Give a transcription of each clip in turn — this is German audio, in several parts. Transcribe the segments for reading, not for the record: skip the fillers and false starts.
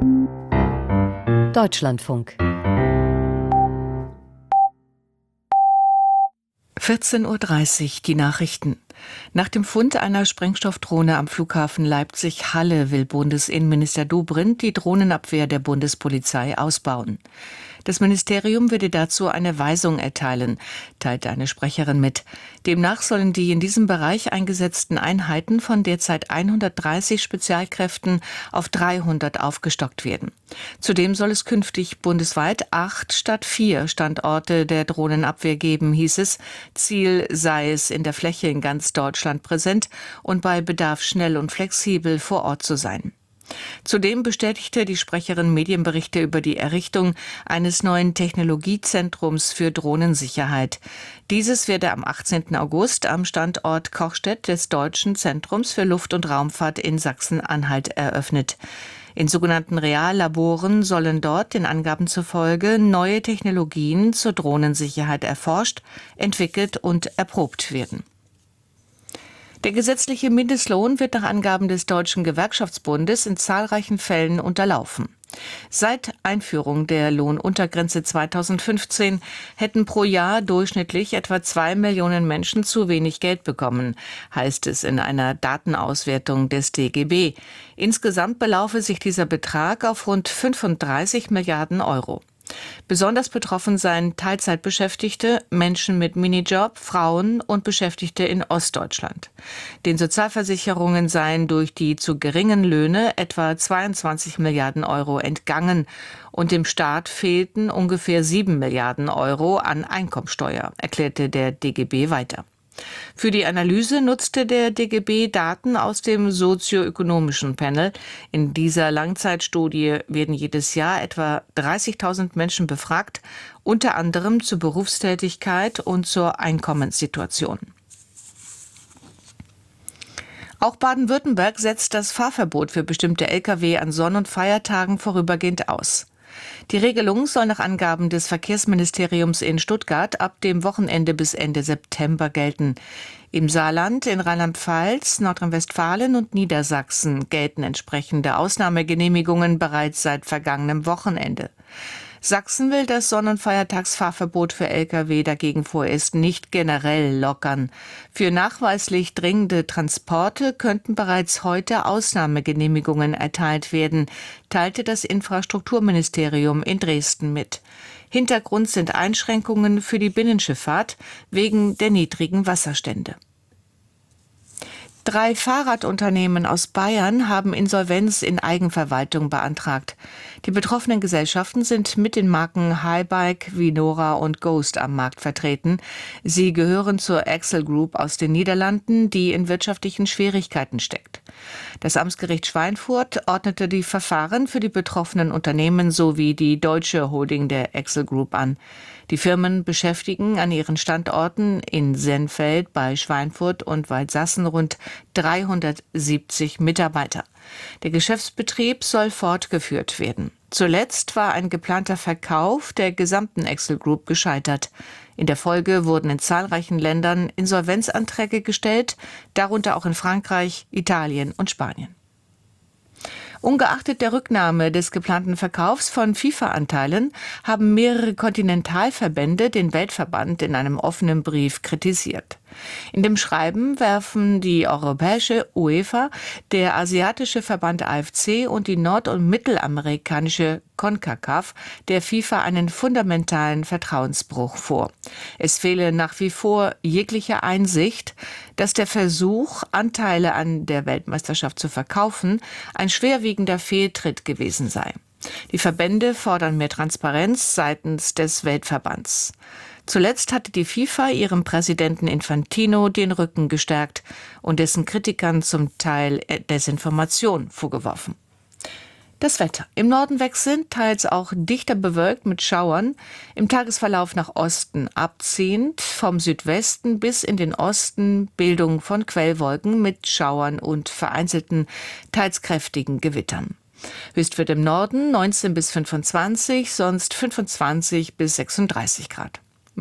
Deutschlandfunk 14:30 Uhr, die Nachrichten. Nach dem Fund einer Sprengstoffdrohne am Flughafen Leipzig-Halle will Bundesinnenminister Dobrindt die Drohnenabwehr der Bundespolizei ausbauen. Das Ministerium werde dazu eine Weisung erteilen, teilte eine Sprecherin mit. Demnach sollen die in diesem Bereich eingesetzten Einheiten von derzeit 130 Spezialkräften auf 300 aufgestockt werden. Zudem soll es künftig bundesweit 8 statt 4 Standorte der Drohnenabwehr geben, hieß es. Ziel sei es, in der Fläche in ganz Deutschland präsent und bei Bedarf schnell und flexibel vor Ort zu sein. Zudem bestätigte die Sprecherin Medienberichte über die Errichtung eines neuen Technologiezentrums für Drohnensicherheit. Dieses werde am 18. August am Standort Kochstedt des Deutschen Zentrums für Luft- und Raumfahrt in Sachsen-Anhalt eröffnet. In sogenannten Reallaboren sollen dort den Angaben zufolge neue Technologien zur Drohnensicherheit erforscht, entwickelt und erprobt werden. Der gesetzliche Mindestlohn wird nach Angaben des Deutschen Gewerkschaftsbundes in zahlreichen Fällen unterlaufen. Seit Einführung der Lohnuntergrenze 2015 hätten pro Jahr durchschnittlich etwa 2 Millionen Menschen zu wenig Geld bekommen, heißt es in einer Datenauswertung des DGB. Insgesamt belaufe sich dieser Betrag auf rund 35 Milliarden Euro. Besonders betroffen seien Teilzeitbeschäftigte, Menschen mit Minijob, Frauen und Beschäftigte in Ostdeutschland. Den Sozialversicherungen seien durch die zu geringen Löhne etwa 22 Milliarden Euro entgangen und dem Staat fehlten ungefähr 7 Milliarden Euro an Einkommensteuer, erklärte der DGB weiter. Für die Analyse nutzte der DGB Daten aus dem sozioökonomischen Panel. In dieser Langzeitstudie werden jedes Jahr etwa 30.000 Menschen befragt, unter anderem zur Berufstätigkeit und zur Einkommenssituation. Auch Baden-Württemberg setzt das Fahrverbot für bestimmte Lkw an Sonn- und Feiertagen vorübergehend aus. Die Regelung soll nach Angaben des Verkehrsministeriums in Stuttgart ab dem Wochenende bis Ende September gelten. Im Saarland, in Rheinland-Pfalz, Nordrhein-Westfalen und Niedersachsen gelten entsprechende Ausnahmegenehmigungen bereits seit vergangenem Wochenende. Sachsen will das Sonn- und Feiertagsfahrverbot für Lkw dagegen vorerst nicht generell lockern. Für nachweislich dringende Transporte könnten bereits heute Ausnahmegenehmigungen erteilt werden, teilte das Infrastrukturministerium in Dresden mit. Hintergrund sind Einschränkungen für die Binnenschifffahrt wegen der niedrigen Wasserstände. 3 Fahrradunternehmen aus Bayern haben Insolvenz in Eigenverwaltung beantragt. Die betroffenen Gesellschaften sind mit den Marken Highbike, Vinora und Ghost am Markt vertreten. Sie gehören zur Axel Group aus den Niederlanden, die in wirtschaftlichen Schwierigkeiten steckt. Das Amtsgericht Schweinfurt ordnete die Verfahren für die betroffenen Unternehmen sowie die deutsche Holding der Axel Group an. Die Firmen beschäftigen an ihren Standorten in Sennfeld bei Schweinfurt und Waldsassen rund 370 Mitarbeiter. Der Geschäftsbetrieb soll fortgeführt werden. Zuletzt war ein geplanter Verkauf der gesamten Axel Group gescheitert. In der Folge wurden in zahlreichen Ländern Insolvenzanträge gestellt, darunter auch in Frankreich, Italien und Spanien. Ungeachtet der Rücknahme des geplanten Verkaufs von FIFA-Anteilen haben mehrere Kontinentalverbände den Weltverband in einem offenen Brief kritisiert. In dem Schreiben werfen die europäische UEFA, der asiatische Verband AFC und die nord- und mittelamerikanische CONCACAF der FIFA einen fundamentalen Vertrauensbruch vor. Es fehle nach wie vor jegliche Einsicht, dass der Versuch, Anteile an der Weltmeisterschaft zu verkaufen, ein schwerwiegender Fehltritt gewesen sei. Die Verbände fordern mehr Transparenz seitens des Weltverbands. Zuletzt hatte die FIFA ihrem Präsidenten Infantino den Rücken gestärkt und dessen Kritikern zum Teil Desinformation vorgeworfen. Das Wetter. Im Norden wechselnd, teils auch dichter bewölkt mit Schauern. Im Tagesverlauf nach Osten abziehend, vom Südwesten bis in den Osten Bildung von Quellwolken mit Schauern und vereinzelten, teils kräftigen Gewittern. Höchstwert im Norden 19 bis 25, sonst 25 bis 36 Grad.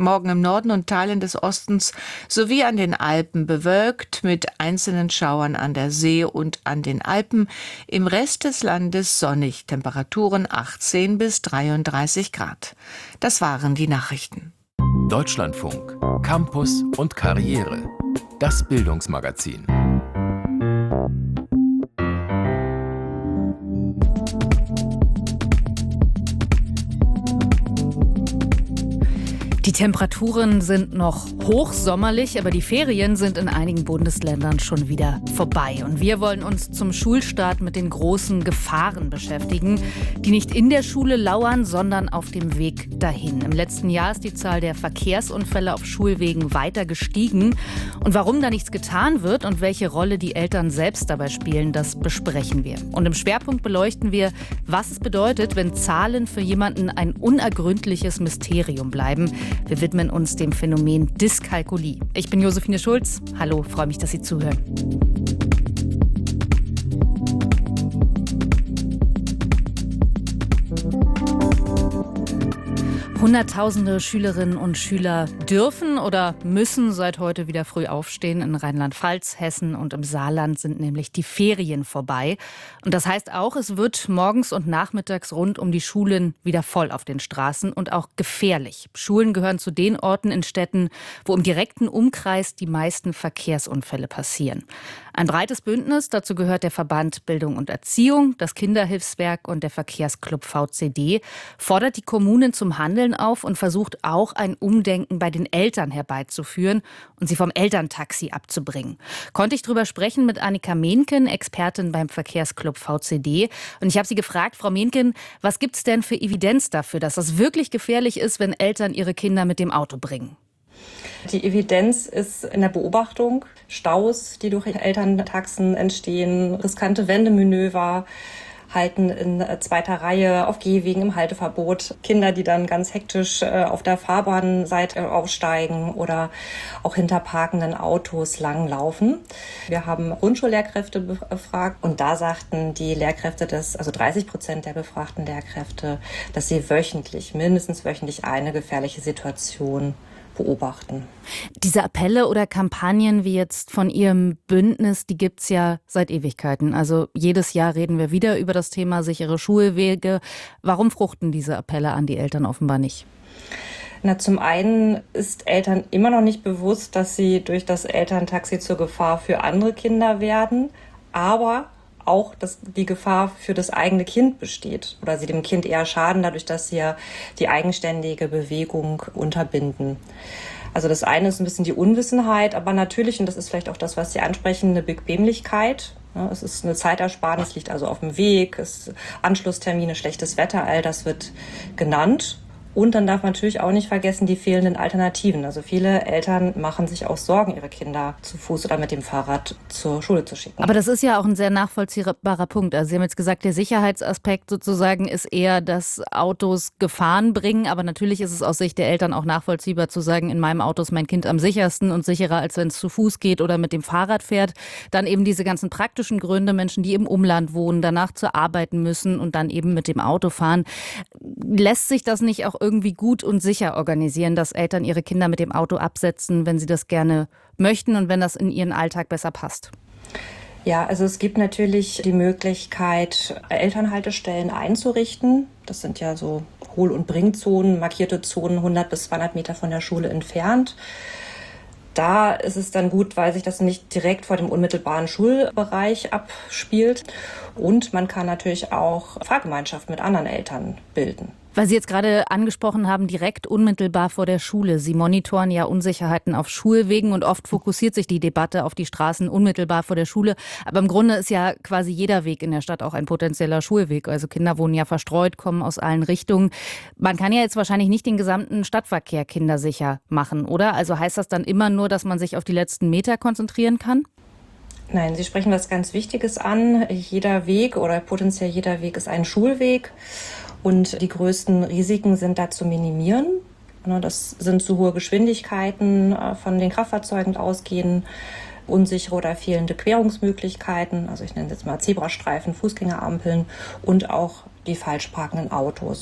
Morgen im Norden und Teilen des Ostens sowie an den Alpen bewölkt mit einzelnen Schauern an der See und an den Alpen. Im Rest des Landes sonnig, Temperaturen 18 bis 33 Grad. Das waren die Nachrichten. Deutschlandfunk, Campus und Karriere. Das Bildungsmagazin. Die Temperaturen sind noch hochsommerlich, aber die Ferien sind in einigen Bundesländern schon wieder vorbei. Und wir wollen uns zum Schulstart mit den großen Gefahren beschäftigen, die nicht in der Schule lauern, sondern auf dem Weg dahin. Im letzten Jahr ist die Zahl der Verkehrsunfälle auf Schulwegen weiter gestiegen. Und warum da nichts getan wird und welche Rolle die Eltern selbst dabei spielen, das besprechen wir. Und im Schwerpunkt beleuchten wir, was es bedeutet, wenn Zahlen für jemanden ein unergründliches Mysterium bleiben. Wir widmen uns dem Phänomen Dyskalkulie. Ich bin Josephine Schulz. Hallo, freue mich, dass Sie zuhören. Hunderttausende Schülerinnen und Schüler dürfen oder müssen seit heute wieder früh aufstehen. In Rheinland-Pfalz, Hessen und im Saarland sind nämlich die Ferien vorbei. Und das heißt auch, es wird morgens und nachmittags rund um die Schulen wieder voll auf den Straßen und auch gefährlich. Schulen gehören zu den Orten in Städten, wo im direkten Umkreis die meisten Verkehrsunfälle passieren. Ein breites Bündnis, dazu gehört der Verband Bildung und Erziehung, das Kinderhilfswerk und der Verkehrsclub VCD, fordert die Kommunen zum Handeln auf und versucht auch ein Umdenken bei den Eltern herbeizuführen und sie vom Elterntaxi abzubringen. Konnte ich drüber sprechen mit Annika Mehnken, Expertin beim Verkehrsclub VCD. Und ich habe sie gefragt, Frau Mehnken, was gibt es denn für Evidenz dafür, dass das wirklich gefährlich ist, wenn Eltern ihre Kinder mit dem Auto bringen? Die Evidenz ist in der Beobachtung. Staus, die durch Elterntaxen entstehen, riskante Wendemanöver, Halten in zweiter Reihe auf Gehwegen im Halteverbot, Kinder, die dann ganz hektisch auf der Fahrbahnseite aussteigen oder auch hinter parkenden Autos langlaufen. Wir haben Grundschullehrkräfte befragt und da sagten die Lehrkräfte, 30% der befragten Lehrkräfte, dass sie mindestens wöchentlich eine gefährliche Situation beobachten. Diese Appelle oder Kampagnen wie jetzt von Ihrem Bündnis, die gibt es ja seit Ewigkeiten. Also jedes Jahr reden wir wieder über das Thema sichere Schulwege. Warum fruchten diese Appelle an die Eltern offenbar nicht? Zum einen ist Eltern immer noch nicht bewusst, dass sie durch das Elterntaxi zur Gefahr für andere Kinder werden, aber auch, dass die Gefahr für das eigene Kind besteht oder sie dem Kind eher schaden, dadurch, dass sie ja die eigenständige Bewegung unterbinden. Also das eine ist ein bisschen die Unwissenheit, aber natürlich, und das ist vielleicht auch das, was Sie ansprechen, eine Bequemlichkeit. Es ist eine Zeitersparnis, liegt also auf dem Weg, Anschlusstermine, schlechtes Wetter, all das wird genannt. Und dann darf man natürlich auch nicht vergessen die fehlenden Alternativen. Also viele Eltern machen sich auch Sorgen, ihre Kinder zu Fuß oder mit dem Fahrrad zur Schule zu schicken. Aber das ist ja auch ein sehr nachvollziehbarer Punkt. Also Sie haben jetzt gesagt, der Sicherheitsaspekt sozusagen ist eher, dass Autos Gefahren bringen. Aber natürlich ist es aus Sicht der Eltern auch nachvollziehbar zu sagen, in meinem Auto ist mein Kind am sichersten und sicherer, als wenn es zu Fuß geht oder mit dem Fahrrad fährt. Dann eben diese ganzen praktischen Gründe, Menschen, die im Umland wohnen, danach zur Arbeit müssen und dann eben mit dem Auto fahren. Lässt sich das nicht auch irgendwie gut und sicher organisieren, dass Eltern ihre Kinder mit dem Auto absetzen, wenn sie das gerne möchten und wenn das in ihren Alltag besser passt? Ja, also es gibt natürlich die Möglichkeit, Elternhaltestellen einzurichten. Das sind ja so Hohl- und Bringzonen, markierte Zonen 100 bis 200 Meter von der Schule entfernt. Da ist es dann gut, weil sich das nicht direkt vor dem unmittelbaren Schulbereich abspielt. Und man kann natürlich auch Fahrgemeinschaften mit anderen Eltern bilden. Weil Sie jetzt gerade angesprochen haben, direkt unmittelbar vor der Schule. Sie monitoren ja Unsicherheiten auf Schulwegen und oft fokussiert sich die Debatte auf die Straßen unmittelbar vor der Schule. Aber im Grunde ist ja quasi jeder Weg in der Stadt auch ein potenzieller Schulweg. Also Kinder wohnen ja verstreut, kommen aus allen Richtungen. Man kann ja jetzt wahrscheinlich nicht den gesamten Stadtverkehr kindersicher machen, oder? Also heißt das dann immer nur, dass man sich auf die letzten Meter konzentrieren kann? Nein, Sie sprechen was ganz Wichtiges an. Jeder Weg oder potenziell jeder Weg ist ein Schulweg. Und die größten Risiken sind da zu minimieren. Das sind zu hohe Geschwindigkeiten von den Kraftfahrzeugen ausgehen, unsichere oder fehlende Querungsmöglichkeiten, also ich nenne es jetzt mal Zebrastreifen, Fußgängerampeln und auch die falsch parkenden Autos.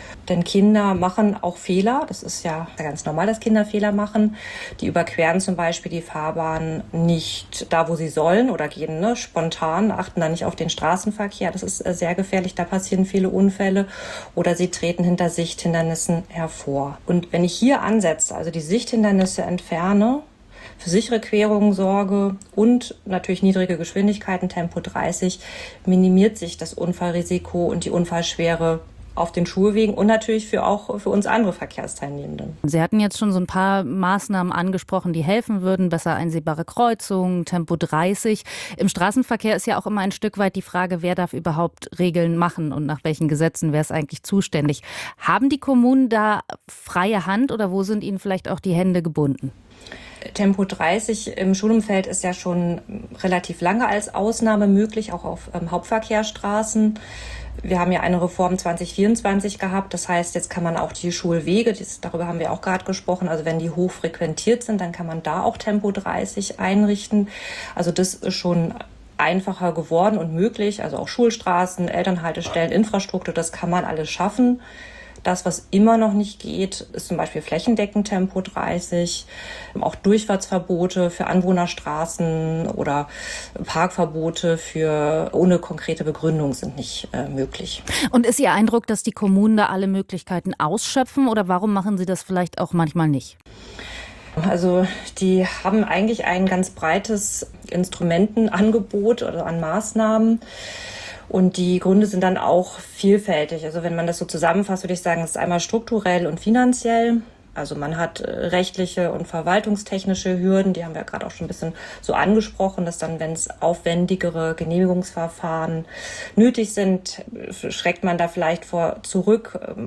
Denn Kinder machen auch Fehler. Das ist ja ganz normal, dass Kinder Fehler machen. Die überqueren zum Beispiel die Fahrbahn nicht da, wo sie sollen oder gehen spontan, achten da nicht auf den Straßenverkehr. Das ist sehr gefährlich, da passieren viele Unfälle. Oder sie treten hinter Sichthindernissen hervor. Und wenn ich hier ansetze, also die Sichthindernisse entferne, für sichere Querungen sorge und natürlich niedrige Geschwindigkeiten, Tempo 30, minimiert sich das Unfallrisiko und die Unfallschwere auf den Schulwegen und natürlich auch für uns andere Verkehrsteilnehmenden. Sie hatten jetzt schon so ein paar Maßnahmen angesprochen, die helfen würden, besser einsehbare Kreuzungen, Tempo 30. Im Straßenverkehr ist ja auch immer ein Stück weit die Frage, wer darf überhaupt Regeln machen und nach welchen Gesetzen, wer ist eigentlich zuständig. Haben die Kommunen da freie Hand oder wo sind ihnen vielleicht auch die Hände gebunden? Tempo 30 im Schulumfeld ist ja schon relativ lange als Ausnahme möglich, auch auf Hauptverkehrsstraßen. Wir haben ja eine Reform 2024 gehabt, das heißt, jetzt kann man auch die Schulwege, darüber haben wir auch gerade gesprochen, also wenn die hoch frequentiert sind, dann kann man da auch Tempo 30 einrichten. Also das ist schon einfacher geworden und möglich, also auch Schulstraßen, Elternhaltestellen, Infrastruktur, das kann man alles schaffen. Das, was immer noch nicht geht, ist zum Beispiel flächendeckend Tempo 30, auch Durchfahrtsverbote für Anwohnerstraßen oder Parkverbote ohne konkrete Begründung sind nicht möglich. Und ist Ihr Eindruck, dass die Kommunen da alle Möglichkeiten ausschöpfen oder warum machen sie das vielleicht auch manchmal nicht? Also die haben eigentlich ein ganz breites Instrumentenangebot oder an Maßnahmen. Und die Gründe sind dann auch vielfältig. Also wenn man das so zusammenfasst, würde ich sagen, es ist einmal strukturell und finanziell. Also man hat rechtliche und verwaltungstechnische Hürden, die haben wir ja gerade auch schon ein bisschen so angesprochen, dass dann, wenn es aufwendigere Genehmigungsverfahren nötig sind, schreckt man da vielleicht vor zurück.